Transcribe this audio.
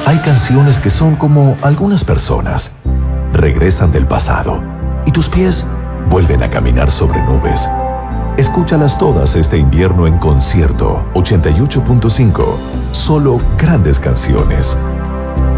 Hay canciones que son como algunas personas. Regresan del pasado y tus pies vuelven a caminar sobre nubes. Escúchalas todas este invierno en Concierto 88.5. Solo grandes canciones.